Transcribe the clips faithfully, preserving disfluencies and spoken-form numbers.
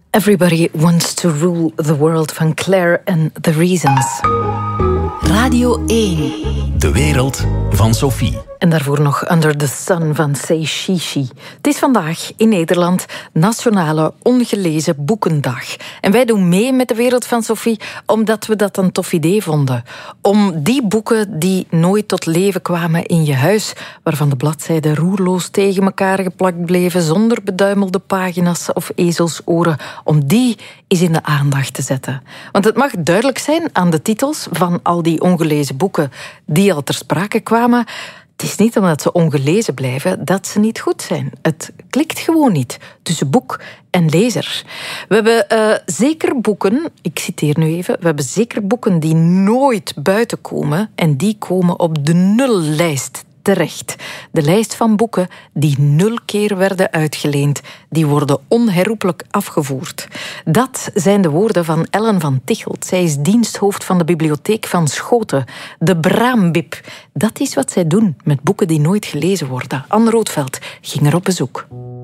Everybody Wants to Rule the World van Claire and the Reasons. Radio één. De wereld van Sophie. En daarvoor nog Under the Sun van Say Shishi. Het is vandaag in Nederland Nationale Ongelezen Boekendag. En wij doen mee met de wereld van Sophie omdat we dat een tof idee vonden. Om die boeken die nooit tot leven kwamen in je huis, waarvan de bladzijden roerloos tegen elkaar geplakt bleven, zonder beduimelde pagina's of ezelsoren, om die eens in de aandacht te zetten. Want het mag duidelijk zijn aan de titels van al die ongelezen boeken die al ter sprake kwamen. Het is niet omdat ze ongelezen blijven dat ze niet goed zijn. Het klikt gewoon niet tussen boek en lezer. We hebben uh, zeker boeken, ik citeer nu even, we hebben zeker boeken die nooit buiten komen en die komen op de nullijst terecht. De lijst van boeken die nul keer werden uitgeleend, die worden onherroepelijk afgevoerd. Dat zijn de woorden van Ellen van Tichelt. Zij is diensthoofd van de bibliotheek van Schoten, de Braambib. Dat is wat zij doen met boeken die nooit gelezen worden. Anne Roodveld ging er op bezoek.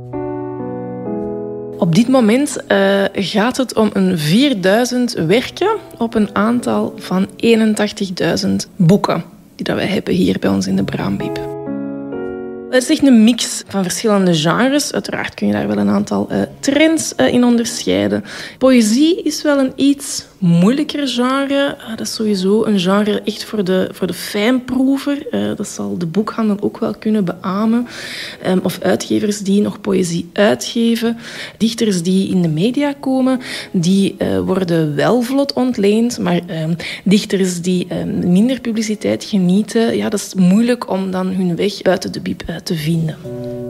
Op dit moment uh, gaat het om een vierduizend werken op een aantal van eenentachtigduizend boeken die dat wij hebben hier bij ons in de Braambib. Het is echt een mix van verschillende genres. Uiteraard kun je daar wel een aantal uh, trends uh, in onderscheiden. Poëzie is wel een iets moeilijker genre. Uh, dat is sowieso een genre echt voor de, voor de fijnproever. Uh, dat zal de boekhandel ook wel kunnen beamen. Um, of uitgevers die nog poëzie uitgeven. Dichters die in de media komen, die uh, worden wel vlot ontleend. Maar um, dichters die um, minder publiciteit genieten, ja, dat is moeilijk om dan hun weg buiten de bib uh, te vinden.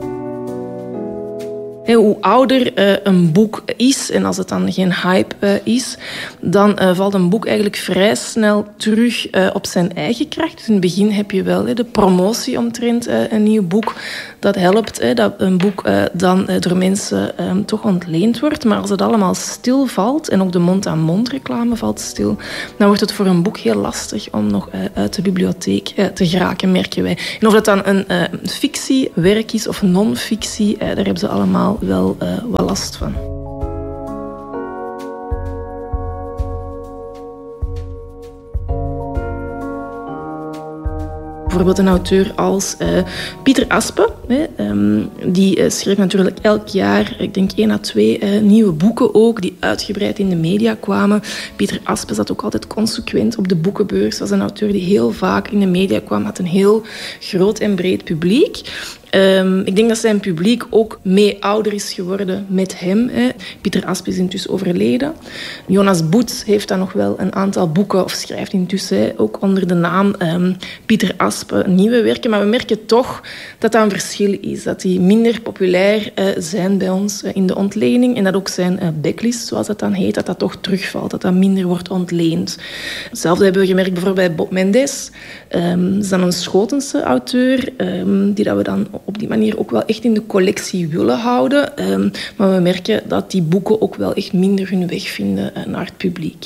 Hoe ouder uh, een boek is, en als het dan geen hype uh, is, dan uh, valt een boek eigenlijk vrij snel terug uh, op zijn eigen kracht. Dus in het begin heb je wel uh, de promotie omtrent uh, een nieuw boek. Dat helpt, uh, dat een boek uh, dan uh, door mensen uh, toch ontleend wordt. Maar als het allemaal stilvalt, en ook de mond-aan-mond reclame valt stil, dan wordt het voor een boek heel lastig om nog uh, uit de bibliotheek uh, te geraken, merken wij. En of dat dan een uh, fictiewerk is of non-fictie, uh, daar hebben ze allemaal wel uh, wat last van. Bijvoorbeeld een auteur als uh, Pieter Aspe. Hè, um, die uh, schreef natuurlijk elk jaar, ik denk één à twee uh, nieuwe boeken ook, die uitgebreid in de media kwamen. Pieter Aspe zat ook altijd consequent op de boekenbeurs. Was een auteur die heel vaak in de media kwam, had een heel groot en breed publiek. Um, ik denk dat zijn publiek ook mee ouder is geworden met hem. Hè. Pieter Aspe is intussen overleden. Jonas Boets heeft dan nog wel een aantal boeken, of schrijft intussen hè, ook onder de naam um, Pieter Aspe nieuwe werken. Maar we merken toch dat dat een verschil is. Dat die minder populair uh, zijn bij ons uh, in de ontlening. En dat ook zijn uh, backlist, zoals dat dan heet, dat dat toch terugvalt. Dat dat minder wordt ontleend. Hetzelfde hebben we gemerkt bijvoorbeeld bij Bob Mendes. Um, dat is dan een Schotense auteur, um, die dat we dan op die manier ook wel echt in de collectie willen houden. Um, maar we merken dat die boeken ook wel echt minder hun weg vinden uh, naar het publiek.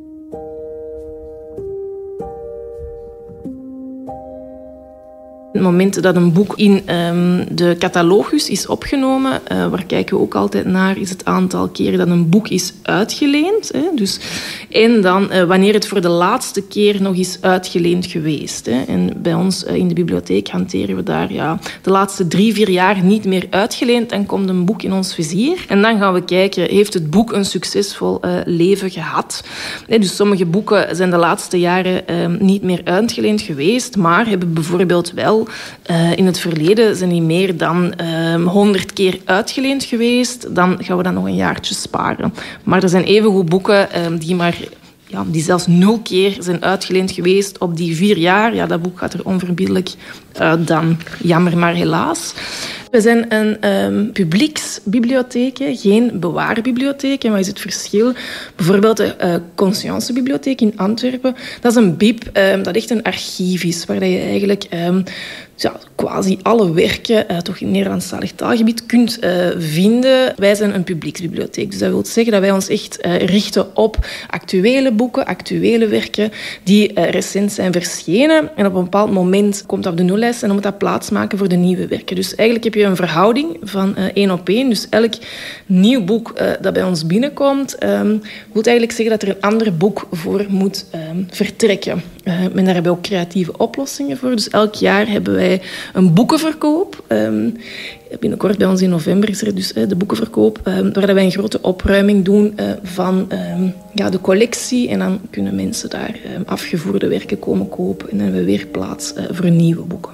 Op het moment dat een boek in um, de catalogus is opgenomen, uh, waar kijken we ook altijd naar, is het aantal keren dat een boek is uitgeleend. Hè, dus, en dan uh, wanneer het voor de laatste keer nog is uitgeleend geweest. Hè. En bij ons uh, in de bibliotheek hanteren we daar ja, de laatste drie, vier jaar niet meer uitgeleend. Dan komt een boek in ons vizier. En dan gaan we kijken, heeft het boek een succesvol uh, leven gehad? Hè, dus sommige boeken zijn de laatste jaren uh, niet meer uitgeleend geweest, maar hebben bijvoorbeeld wel Uh, in het verleden zijn die meer dan honderd uh, keer uitgeleend geweest. Dan gaan we dan nog een jaartje sparen. Maar er zijn evengoed boeken uh, die, maar, ja, die zelfs nul keer zijn uitgeleend geweest op die vier jaar. Ja, dat boek gaat er onverbiddelijk uit dan. Jammer, maar helaas. We zijn een um, publieksbibliotheek, geen bewaarbibliotheek. En wat is het verschil? Bijvoorbeeld de uh, Conscience-bibliotheek in Antwerpen. Dat is een bib um, dat echt een archief is, waar je eigenlijk um, ja, quasi alle werken uh, toch in het Nederlandstalig taalgebied kunt uh, vinden. Wij zijn een publieksbibliotheek. Dus dat wil zeggen dat wij ons echt uh, richten op actuele boeken, actuele werken die uh, recent zijn verschenen. En op een bepaald moment komt dat op de nullijst en dan moet dat plaatsmaken voor de nieuwe werken. Dus eigenlijk heb je een verhouding van uh, één op één. Dus elk nieuw boek uh, dat bij ons binnenkomt, um, wil eigenlijk zeggen dat er een ander boek voor moet um, vertrekken. Uh, en daar hebben we ook creatieve oplossingen voor. Dus elk jaar hebben wij een boekenverkoop. Um, binnenkort bij ons in november is er dus uh, de boekenverkoop, um, waar wij een grote opruiming doen uh, van um, ja, de collectie. En dan kunnen mensen daar um, afgevoerde werken komen kopen. En dan hebben we weer plaats uh, voor nieuwe boeken.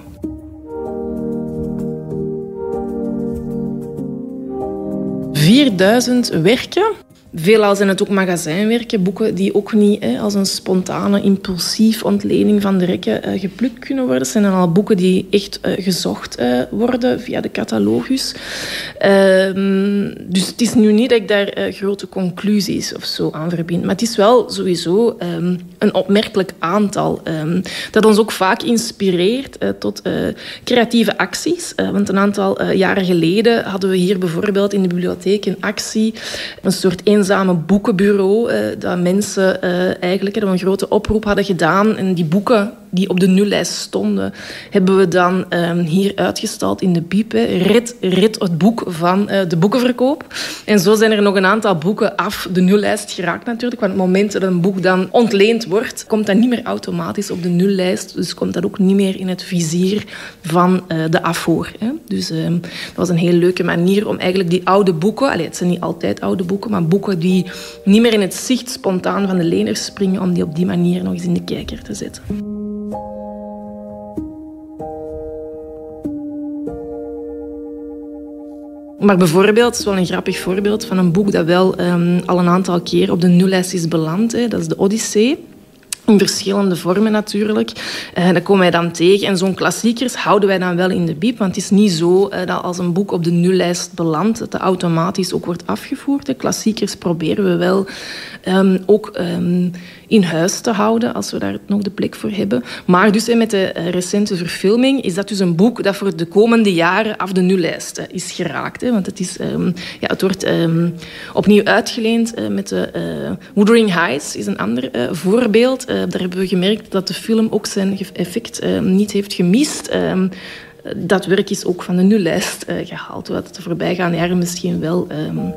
vierduizend werken. Veelal zijn het ook magazijnwerken, boeken die ook niet hè, als een spontane, impulsief ontlening van de rekken uh, geplukt kunnen worden. Het zijn dan al boeken die echt uh, gezocht uh, worden via de catalogus. Uh, dus het is nu niet dat ik daar uh, grote conclusies of zo aan verbind. Maar het is wel sowieso um, een opmerkelijk aantal um, dat ons ook vaak inspireert uh, tot uh, creatieve acties. Uh, want een aantal uh, jaren geleden hadden we hier bijvoorbeeld in de bibliotheek een actie, een soort eenzame boekenbureau, uh, dat mensen uh, eigenlijk uh, een grote oproep hadden gedaan. En die boeken die op de nullijst stonden, hebben we dan uh, hier uitgestald in de Biep. Hè. Red, red het boek van uh, de boekenverkoop. En zo zijn er nog een aantal boeken af de nullijst geraakt natuurlijk. Want op het moment dat een boek dan ontleend wordt, komt dat niet meer automatisch op de nullijst. Dus komt dat ook niet meer in het vizier van uh, de afvoer. Hè. Dus uh, dat was een heel leuke manier om eigenlijk die oude boeken, allee, het zijn niet altijd oude boeken, maar boeken die niet meer in het zicht spontaan van de leners springen, om die op die manier nog eens in de kijker te zetten. Maar bijvoorbeeld, het is wel een grappig voorbeeld van een boek dat wel um, al een aantal keer op de nullijst is beland. Hè. Dat is de Odyssee. In verschillende vormen natuurlijk. Uh, dat komen wij dan tegen. En zo'n klassiekers houden wij dan wel in de biep. Want het is niet zo uh, dat als een boek op de nullijst belandt, dat dat automatisch ook wordt afgevoerd. De klassiekers proberen we wel um, ook um, in huis te houden, als we daar nog de plek voor hebben. Maar dus met de uh, recente verfilming is dat dus een boek dat voor de komende jaren af de nullijst uh, is geraakt. Hè. Want het, is, um, ja, het wordt um, opnieuw uitgeleend uh, met de uh, Wuthering Heights, is een ander uh, voorbeeld. Uh, daar hebben we gemerkt dat de film ook zijn effect uh, niet heeft gemist. Uh, dat werk is ook van de nullijst uh, gehaald, wat de voorbijgaande jaren misschien wel um,